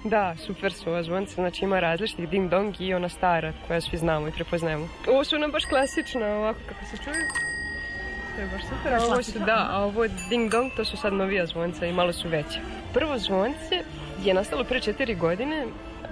Da, super su ova zvonce, znači ima različitih ding dong i ona stara koja svi znamo i prepoznajemo. Ovo su nam baš klasična, ovako kako se čuju. To je baš super, a ovo su, da, a ovo ding dong, to su sad novija zvonca i malo su veće. Prvo zvonce je nastalo pre 4 godine.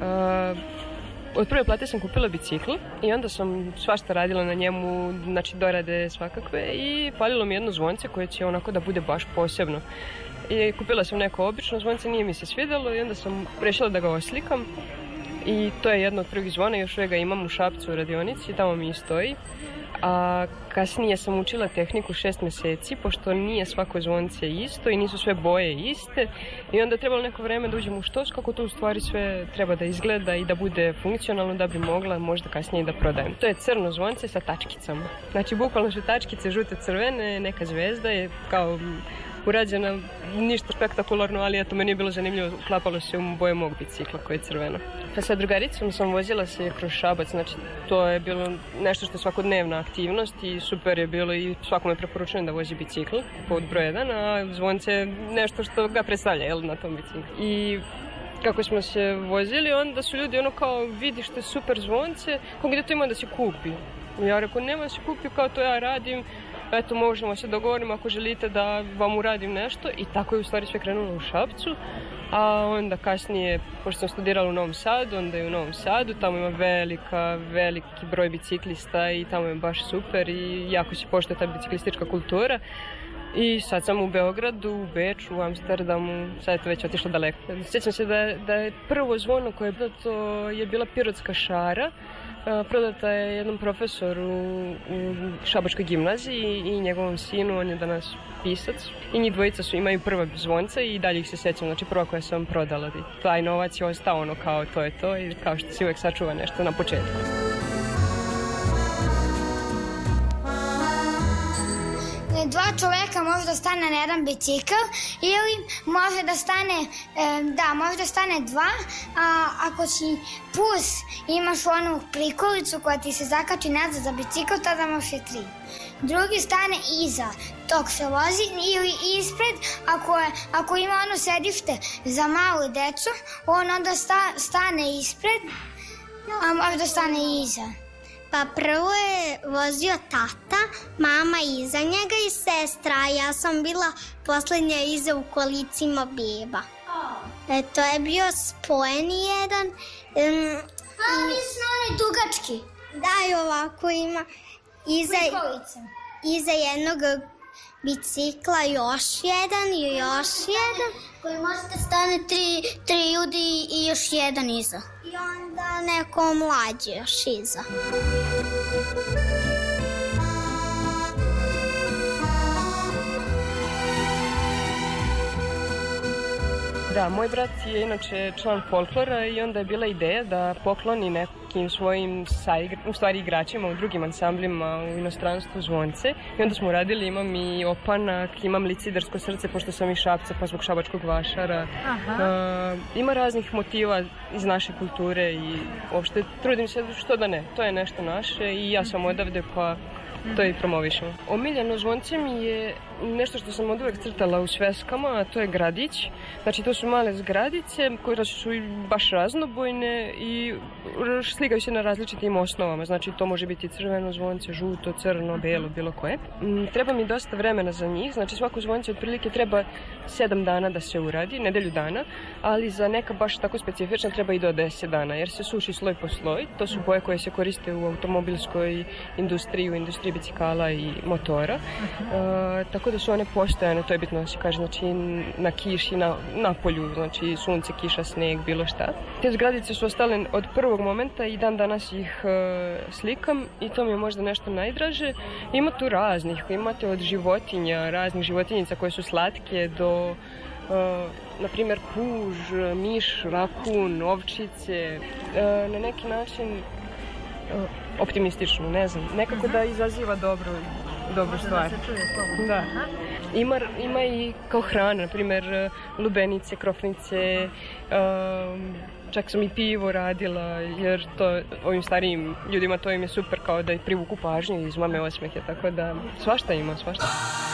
Od prve plate sam kupila bicikl i onda sam svašta radila na njemu, znači dorade svakakve, i falilo mi jedno zvonce koje će onako da bude baš posebno. I kupila sam neko obično zvonce, nije mi se svidjelo i onda sam rešila da ga oslikam. I to je jedno od prvih zvona, još uvijek ga imam u Šapcu u radionici, tamo mi i stoji. A kasnije sam učila tehniku 6 mjeseci, pošto nije svako zvonce isto i nisu sve boje iste. I onda je trebalo neko vreme da uđem u štos kako to u stvari sve treba da izgleda i da bude funkcionalno da bi mogla možda kasnije da prodajem. To je crno zvonce sa tačkicama. Znači bukvalno su tačkice žute crvene, neka zvezda je kao urađena, ništa spektakularno, ali eto, meni je bilo zanimljivo, uklapalo se u boje mog bicikla koji je crveno. Pa sa drugaricom sam vozila se kroz Šabac, znači to je bilo nešto što je svakodnevna aktivnost i super je bilo i svakome preporučujem da vozi bicikl pod broj 1, a zvonce je nešto što ga predstavlja, jel, na tom biciklu. I kako smo se vozili, onda su ljudi ono kao, vidi što je super zvonce, kako gdje to ima da se kupi? Ja rekao, nema da se kupi, kao to ja radim, eto, možemo se dogovoriti ako želite da vam uradim nešto, i tako je u stvari sve krenulo u Šapcu. A onda kasnije, pošto sam studirala u Novom Sadu, onda je u Novom Sadu, tamo ima veliki broj biciklista i tamo je baš super i jako se poštuje ta biciklistička kultura. I sad sam u Beogradu, u Beču, u Amsterdamu, sad je to već otišlo daleko. Sjećam se da je prvo zvono koje je bilo, to je bila pirotska šara. Prodata je jednom profesoru u Šabačkoj gimnaziji i njegovom sinu, on je danas pisac. I njih dvojica imaju prva zvonca i dalje ih se sjećam, znači prva koja sam prodala. Taj novac je ostao ono kao to je to i kao što si uvijek sačuva nešto na početku. Dva čoveka može da stane na jedan bicikl ili može da stane, može da stane dva, a ako si plus imaš onu prikolicu koja ti se zakači nazad za bicikl, tada može 3. Drugi stane iza tog se vozi ili ispred, ako ima ono sedište za malu decu, on onda stane ispred, a može da stane iza. Pa prvo je vozio tata, mama iza njega i sestra, a ja sam bila posljednja iza u kolicima beba. To je bio spojeni jedan. Mislim, on je dugački. Da, i ovako ima iza jednog bicikla još jedan i još jedan. Koji možete stane 3 ljudi i još jedan iza. I onda neko mlađe još iza. Da, moj brat je inače član folklora i onda je bila ideja da pokloni nekim svojim igračima u drugim ansamblima u inostranstvu zvonce. I onda smo uradili, imam i opanak, imam licidersko srce, pošto sam iz Šapca, pa zbog šabačkog vašara. Ima raznih motiva iz naše kulture i uopšte trudim se što da ne. To je nešto naše i ja sam odavde, pa to i promovišemo. Omiljeno zvonce mi je nešto što sam od uvek crtala u sveskama, a to je gradić. Znači to su male zgradice koje su baš raznobojne i slikaju se na različitim osnovama. Znači to može biti crveno zvonce, žuto, crno, belo, bilo koje. Treba mi dosta vremena za njih, znači svako zvonce otprilike treba 7 dana da se uradi, nedelju dana, ali za neka baš tako specifična treba i do 10 dana, jer se suši sloj po sloj. To su boje koje se koriste u automobilskoj industriji, u industriji bicikala i motora. Tako da su one postojane, to je bitno da se kaže, znači na kiši, na polju, znači sunce, kiša, sneg, bilo šta. Te zgradice su ostale od prvog momenta i dan danas ih slikam i to mi je možda nešto najdraže. Ima tu raznih, imate od životinja, raznih životinjica koje su slatke do na primjer puž, miš, rakun, ovčice, na neki način optimistično, ne znam, nekako da izaziva dobru stvar. Da. Ima i kao hrana, na primjer lubenice, krofnice, čak sam i pivo radila, jer to ovim starijim ljudima to im je super, kao da ih privuku pažnju i izmame osmehe, tako da svašta ima, svašta.